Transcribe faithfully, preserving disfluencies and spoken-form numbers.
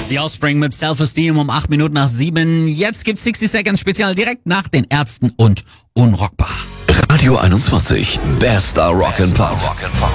The Offspring mit Self-Esteem um acht Minuten nach sieben. Jetzt gibt's sixty Seconds Spezial direkt nach den Ärzten und Unrockbar. Radio einundzwanzig, bester Rock'n'Pop.